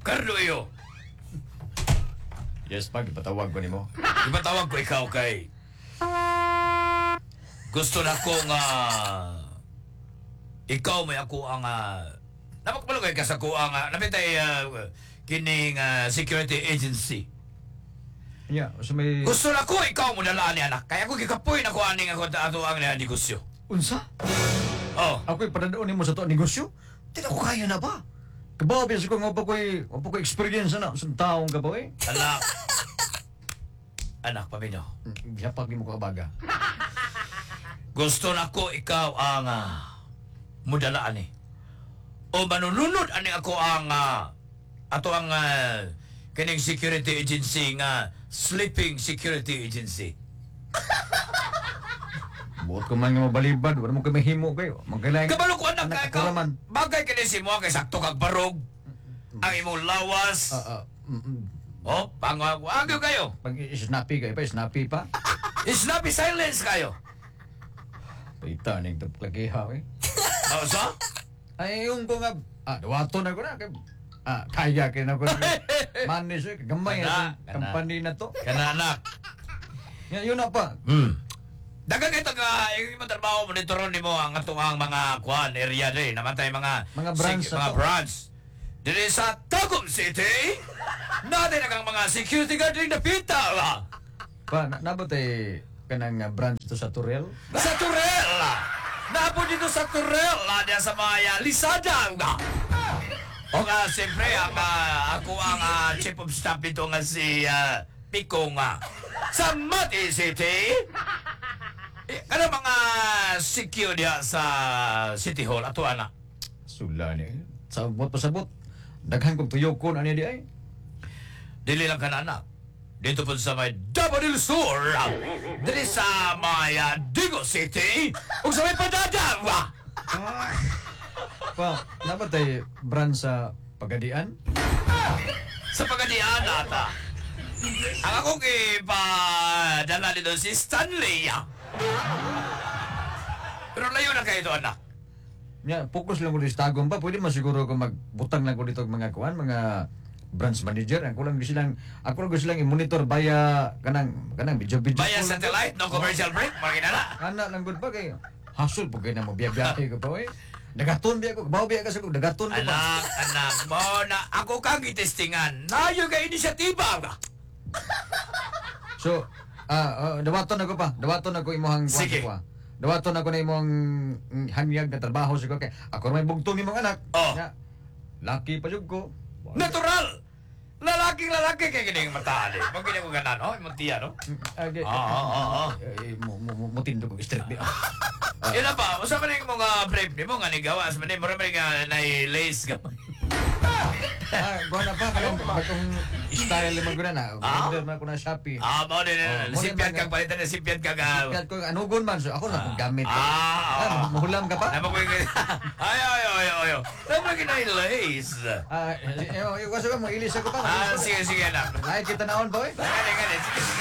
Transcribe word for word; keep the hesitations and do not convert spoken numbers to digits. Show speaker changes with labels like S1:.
S1: Cardoyo.
S2: Yes, pag ipatawag ko nimo.
S1: Ipatawag ko ikaw kay... Gusto na ko nga... Ikaw may ako ang... Uh, Napakapalugay ka sa ko ang... Uh, Napitay uh, kining uh, security agency.
S2: Yeah, so may...
S1: Gusto na ko ikaw mo nalaan ni anak. Kaya ko kikapoy na ko aning ako ato ang uh, negosyo.
S2: Unsa?
S1: Oh.
S2: Ako'y padadaon nimo sa to negosyo? Di na ko kaya na ba? Kabaw, biasa ko nga pa ko'y... Nga pa ko'y experience na sa taong kabaw eh.
S1: Anak. Anak, pamino.
S2: Yapag ni mo kabaga.
S1: Gusto na ko ikaw ang... Uh, mudalaan eh. O manununod ani ako ang... Uh, ato ang... Uh, kining security agency nga... Sleeping security agency.
S2: Buot ko man nga mabalibad. Wala mo kami himo kayo. Magkailangan...
S1: Kabalo ko anak
S2: anak
S1: ka
S2: karaman.
S1: bagay kinisi mo kay sakto kag barog. Ang imong lawas.
S2: Ah, ah, mm, mm.
S1: Oh, pangwa agyo kayo.
S2: Pag snappy kayo pa, snappy pa.
S1: Snappy silence kayo.
S2: Paita, ning lagihaw eh.
S1: Oh, so?
S2: Ay, yung ko nga... Ah, dawato na ko na. Kay, ah, kaya kayo na ko na. Manis eh. Gamay
S1: Kana,
S2: na.
S1: kana.
S2: Company na to.
S1: Kana anak.
S2: Yan, yun na pa.
S1: Hmm. Dagang ito ka, yung mga trabaho, monitoron ni mo ang atong ang mga kuan area rin, namatay mga
S2: Mga branch
S1: sig-
S2: na
S1: mga
S2: to.
S1: branch. Dili sa Tagum City, natin ang mga security guard rin napita. ah.
S2: Pa, na, nabot eh, kanang uh, branch to sa Turel.
S1: Sa Turel! Napo dito sa Turel, ah, diyan sa mga Lisada. ah. O nga, siyempre, ang, ah, ako ang ah, chief of staff dito nga si ah, Pico nga. Sa Mati City, eh, ano mga secure diya sa City Hall, ato anak?
S2: Sula ni. Sabot pa sabot. Daghan kong tuyo ko na niya di ay.
S1: Dili lang ka na anak. Dito po sa may Davao del Sur, dili sa may ah, Digo City, ug sa may Padadang. ah.
S2: Pa, nabot eh, branch sa Pagadian.
S1: Sa Pagadian ata. Ang akong ipadala dito si Stanley. ah. Pero layo na kayo ito, anak.
S2: Nya, focus lang ko di sa tagong pa. Pwede man siguro ko magbutang lang ko dito mga kuan, mga branch manager. Ako lang gusto lang, ako lang gusto lang i-monitor via kanang kanang video-video.
S1: Via
S2: ko lang.
S1: satellite, no commercial break, makinala.
S2: Ana lang gud pa kay hasul po kay na mo biya-biyahe ko pa eh. Dagaton biya ko, bawo biya ka sa ko, dagaton ko pa.
S1: Anak, anak mo na ako kang itestingan. Nayo ka inisyatiba.
S2: So, ah, uh, dawaton ako pa. Dawaton ako imuhang kuan
S1: Sige.
S2: ko. ah. Dawaton ako na imong mm, hanyag na trabaho siguro kay ako may bugtong imong anak.
S1: Oh.
S2: Nya, laki pa jud ko.
S1: Natural! Lalaking lalaki kay kining mata ali. Pag ganyan ko ganan, oh, imong tiya, no?
S2: Okay.
S1: Oo, oo, oo.
S2: Eh, mo mo mo tindo ko straight di.
S1: Yun na pa, usa man yung mga brief ni mo nga ni gawas man ni mo rin nga na lace ka.
S2: Ah, go na pa kanang bagong style mo guna na.
S1: Ah?
S2: Order man ko na Shopee.
S1: Ah, mo din,
S2: Oh, mo
S1: simpian
S2: din
S1: kag palitan na simpian kag ah,
S2: Kaya ko anugon man so ako na kung gamit.
S1: Ah,
S2: Ah, mahulam ka pa?
S1: Nama ko yung... Ay, ay, ay, ay, ay. Nama ko na yung lace.
S2: Ah, eh, eh, eh, kasi mo ilis ako pa.
S1: Ah, sige, sige, anak.
S2: Ay, kita naon boy.
S1: Gani, gani, sige.